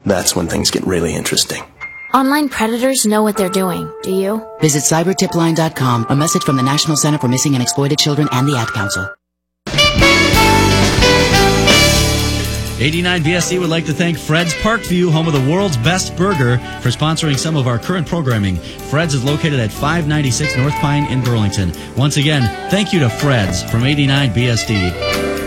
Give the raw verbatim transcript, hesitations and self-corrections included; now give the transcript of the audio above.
That's when things get really interesting. Online predators know what they're doing. Do you? Visit cyber tip line dot com. A message from the National Center for Missing and Exploited Children and the Ad Council. eighty-nine B S C would like to thank Fred's Parkview, home of the world's best burger, for sponsoring some of our current programming. Fred's is located at five ninety-six North Pine in Burlington. Once again, thank you to Fred's from eighty-nine B S D.